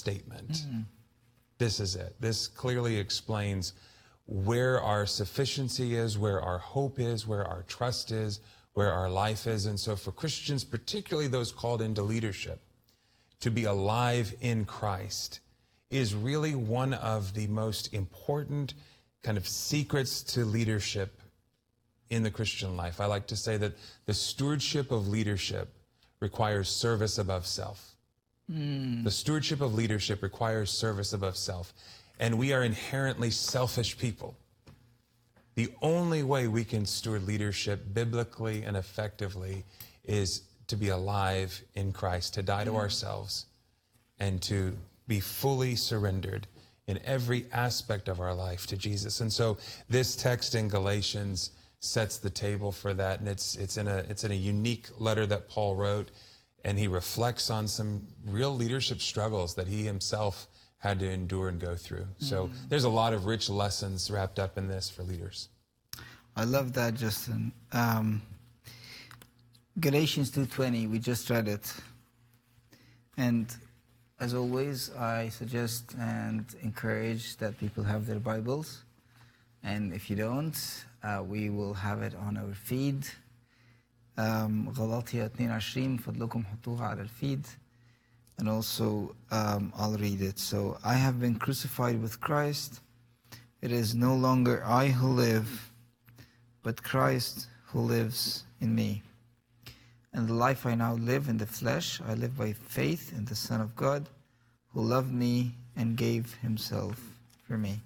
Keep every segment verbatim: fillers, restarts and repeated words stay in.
statement. Mm-hmm. This is it. This clearly explains where our sufficiency is, where our hope is, where our trust is, where our life is. And so for Christians, particularly those called into leadership, to be alive in Christ is really one of the most important kind of secrets to leadership in the Christian life. I like to say that the stewardship of leadership requires service above self. Mm. The stewardship of leadership requires service above self. And we are inherently selfish people. The only way we can steward leadership biblically and effectively is to be alive in Christ, to die to mm. ourselves, and to be fully surrendered in every aspect of our life to Jesus. And so this text in Galatians sets the table for that, and it's it's in a it's in a unique letter that Paul wrote, and he reflects on some real leadership struggles that he himself had to endure and go through. So mm. there's a lot of rich lessons wrapped up in this for leaders. I love that, Justin. Um, Galatians two twenty, we just read it. And as always, I suggest and encourage that people have their Bibles. And if you don't, uh, we will have it on our feed. Um, غلاطية اثنين وعشرين فضلكم حطوها على الفيد. And also, um, I'll read it. So, I have been crucified with Christ. It is no longer I who live, but Christ who lives in me. And the life I now live in the flesh, I live by faith in the Son of God, who loved me and gave himself for me.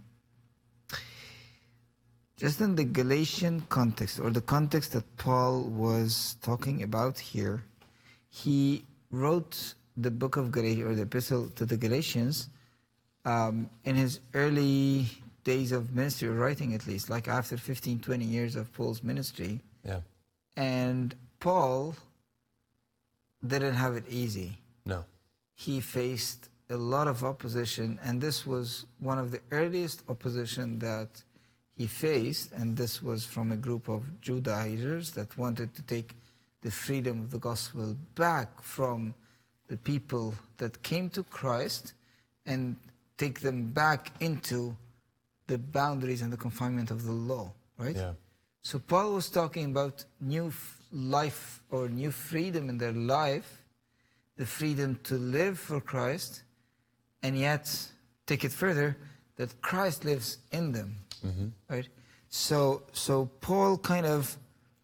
Just in the Galatian context, or the context that Paul was talking about here, he wrote the book of Galatians, or the epistle to the Galatians, um, in his early days of ministry, or writing at least, like after fifteen, twenty years of Paul's ministry. Yeah. And Paul didn't have it easy. No. He faced a lot of opposition, and this was one of the earliest opposition that he faced, and this was from a group of Judaizers that wanted to take the freedom of the gospel back from the people that came to Christ and take them back into the boundaries and the confinement of the law, right? Yeah. So Paul was talking about new f- life or new freedom in their life, the freedom to live for Christ, and yet take it further, that Christ lives in them, mm-hmm. right? So, so Paul kind of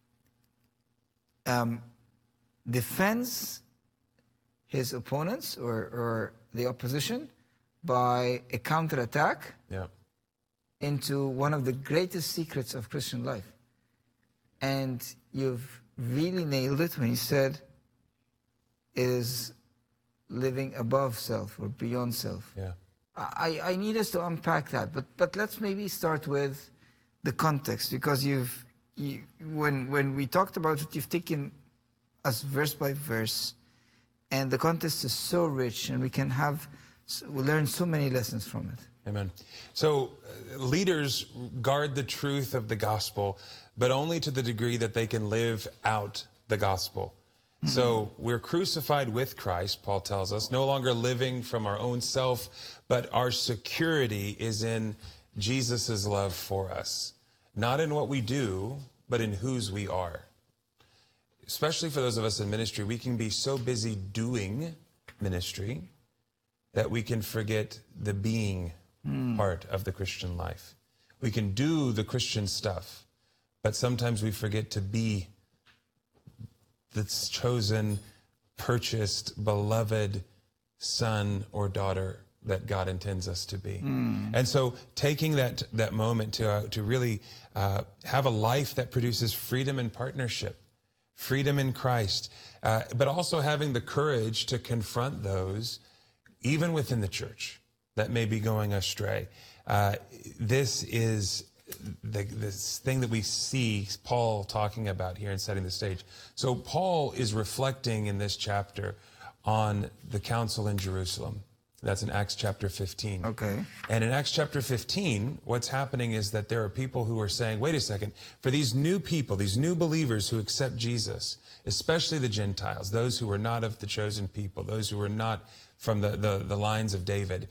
um, defends his opponents or, or the opposition by a counterattack yeah. into one of the greatest secrets of Christian life. And you've really nailed it when you said it is living above self or beyond self. Yeah. I, I need us to unpack that, but but let's maybe start with the context, because you've you, when when we talked about it, you've taken us verse by verse, and the context is so rich, and we can have we learn so many lessons from it. Amen. So uh, leaders guard the truth of the gospel, but only to the degree that they can live out the gospel. Mm-hmm. So we're crucified with Christ, Paul tells us, no longer living from our own self, but our security is in Jesus' love for us. Not in what we do, but in whose we are. Especially for those of us in ministry, we can be so busy doing ministry that we can forget the being mm. part of the Christian life. We can do the Christian stuff, but sometimes we forget to be the chosen, purchased, beloved son or daughter that God intends us to be. Mm. And so taking that that moment to uh, to really uh, have a life that produces freedom and partnership, freedom in Christ, uh, but also having the courage to confront those, even within the church, that may be going astray. Uh, this is the, this thing that we see Paul talking about here and setting the stage. So Paul is reflecting in this chapter on the council in Jerusalem. That's in Acts chapter fifteen. Okay. And in Acts chapter fifteen, what's happening is that there are people who are saying, wait a second, for these new people, these new believers who accept Jesus, especially the Gentiles, those who are not of the chosen people, those who are not from the, the, the lines of David.